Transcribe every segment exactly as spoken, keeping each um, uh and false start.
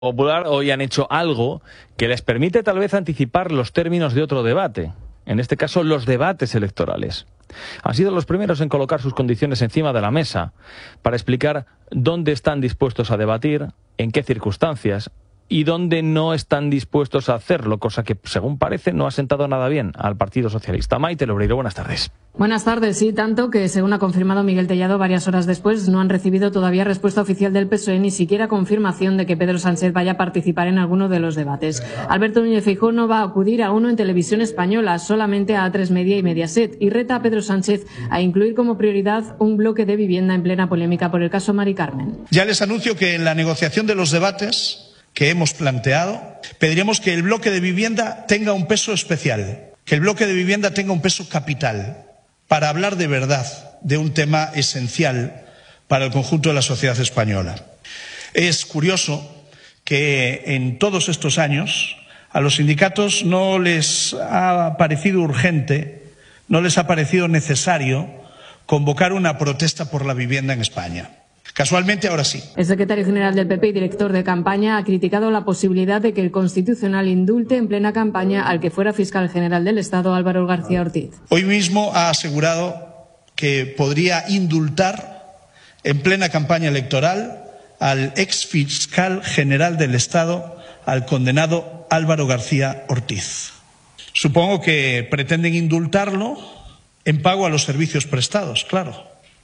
Popular hoy han hecho algo que les permite tal vez anticipar los términos de otro debate, en este caso los debates electorales. Han sido los primeros en colocar sus condiciones encima de la mesa para explicar dónde están dispuestos a debatir, en qué circunstancias y dónde no están dispuestos a hacerlo, cosa que, según parece, no ha sentado nada bien al Partido Socialista. Maite Lobreiro, buenas tardes. Buenas tardes, sí, tanto que, según ha confirmado Miguel Tellado varias horas después, no han recibido todavía respuesta oficial del P S O E, ni siquiera confirmación de que Pedro Sánchez vaya a participar en alguno de los debates. Alberto Núñez Feijóo no va a acudir a uno en Televisión Española, solamente a A tres Media y Mediaset, y reta a Pedro Sánchez a incluir como prioridad un bloque de vivienda en plena polémica por el caso Mari Carmen. Ya les anuncio que en la negociación de los debates que hemos planteado, pediremos que el bloque de vivienda tenga un peso especial, que el bloque de vivienda tenga un peso capital, para hablar de verdad de un tema esencial para el conjunto de la sociedad española. Es curioso que en todos estos años a los sindicatos no les ha parecido urgente, no les ha parecido necesario convocar una protesta por la vivienda en España. Casualmente ahora sí. El secretario general del P P y director de campaña ha criticado la posibilidad de que el Constitucional indulte en plena campaña al que fuera fiscal general del Estado, Álvaro García Ortiz. Hoy mismo ha asegurado que podría indultar en plena campaña electoral al ex fiscal general del Estado, al condenado Álvaro García Ortiz. Supongo que pretenden indultarlo en pago a los servicios prestados, claro.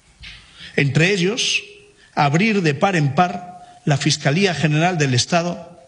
Entre ellos, abrir de par en par la Fiscalía General del Estado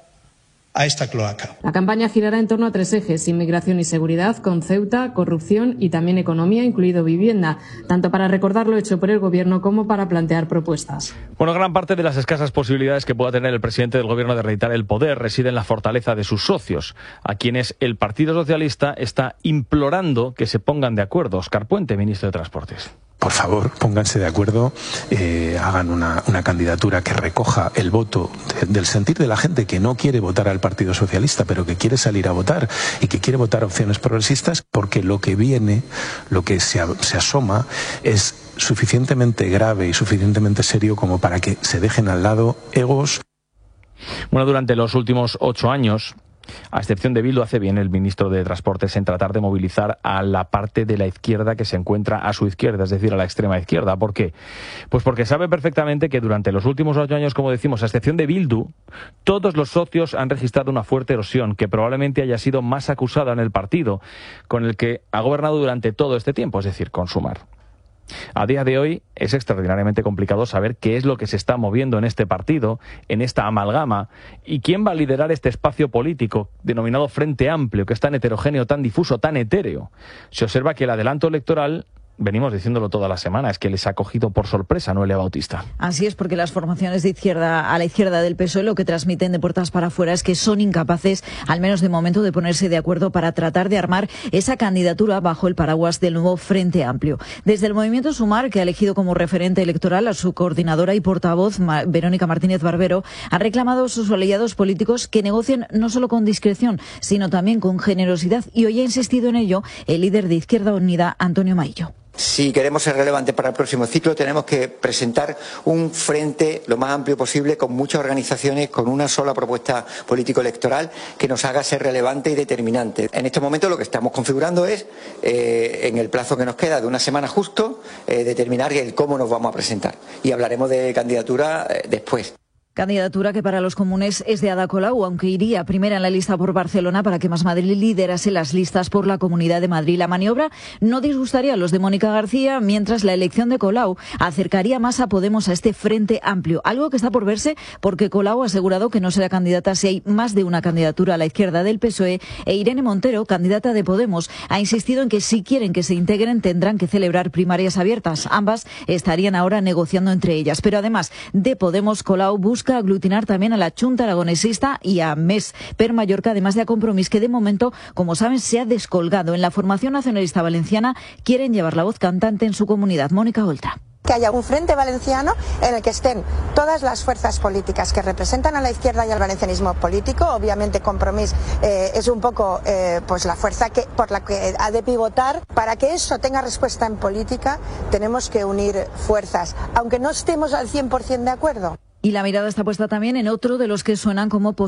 a esta cloaca. La campaña girará en torno a tres ejes: inmigración y seguridad, con Ceuta, corrupción y también economía, incluido vivienda, tanto para recordar lo hecho por el Gobierno como para plantear propuestas. Bueno, gran parte de las escasas posibilidades que pueda tener el presidente del Gobierno de reeditar el poder reside en la fortaleza de sus socios, a quienes el Partido Socialista está implorando que se pongan de acuerdo. Óscar Puente, ministro de Transportes. Por favor, pónganse de acuerdo, eh, hagan una, una candidatura que recoja el voto de, del sentir de la gente que no quiere votar al Partido Socialista, pero que quiere salir a votar y que quiere votar opciones progresistas, porque lo que viene, lo que se, se asoma, es suficientemente grave y suficientemente serio como para que se dejen al lado egos. Bueno, durante los últimos ocho años, a excepción de Bildu, hace bien el ministro de Transportes en tratar de movilizar a la parte de la izquierda que se encuentra a su izquierda, es decir, a la extrema izquierda. ¿Por qué? Pues porque sabe perfectamente que durante los últimos ocho años, como decimos, a excepción de Bildu, todos los socios han registrado una fuerte erosión que probablemente haya sido más acusada en el partido con el que ha gobernado durante todo este tiempo, es decir, con Sumar. A día de hoy es extraordinariamente complicado saber qué es lo que se está moviendo en este partido, en esta amalgama, y quién va a liderar este espacio político denominado Frente Amplio, que es tan heterogéneo, tan difuso, tan etéreo. Se observa que el adelanto electoral, venimos diciéndolo toda la semana, es que les ha cogido por sorpresa Noelia Bautista. Así es, porque las formaciones de izquierda a la izquierda del P S O E lo que transmiten de puertas para afuera es que son incapaces, al menos de momento, de ponerse de acuerdo para tratar de armar esa candidatura bajo el paraguas del nuevo Frente Amplio. Desde el movimiento Sumar, que ha elegido como referente electoral a su coordinadora y portavoz, Verónica Martínez Barbero, han reclamado a sus aliados políticos que negocien no solo con discreción, sino también con generosidad, y hoy ha insistido en ello el líder de Izquierda Unida, Antonio Maillo. Si queremos ser relevantes para el próximo ciclo, tenemos que presentar un frente lo más amplio posible, con muchas organizaciones, con una sola propuesta político-electoral que nos haga ser relevante y determinante. En este momento lo que estamos configurando es, eh, en el plazo que nos queda de una semana justo, eh, determinar el cómo nos vamos a presentar. Y hablaremos de candidatura eh, después. Candidatura que para los comunes es de Ada Colau, aunque iría primera en la lista por Barcelona para que Más Madrid liderase las listas por la Comunidad de Madrid. La maniobra no disgustaría a los de Mónica García, mientras la elección de Colau acercaría más a Podemos a este Frente Amplio. Algo que está por verse porque Colau ha asegurado que no será candidata si hay más de una candidatura a la izquierda del P S O E, e Irene Montero, candidata de Podemos, ha insistido en que si quieren que se integren tendrán que celebrar primarias abiertas. Ambas estarían ahora negociando entre ellas. Pero además de Podemos, Colau busca aglutinar también a la Chunta Aragonesista y a Més per Mallorca, además de a Compromís, que de momento, como saben, se ha descolgado. En la formación nacionalista valenciana quieren llevar la voz cantante en su comunidad. Mónica Oltra. Que haya un frente valenciano en el que estén todas las fuerzas políticas que representan a la izquierda y al valencianismo político. Obviamente Compromís eh, es un poco eh, pues la fuerza que, por la que ha de pivotar. Para que eso tenga respuesta en política tenemos que unir fuerzas, aunque no estemos al cien por cien de acuerdo. Y la mirada está puesta también en otro de los que suenan como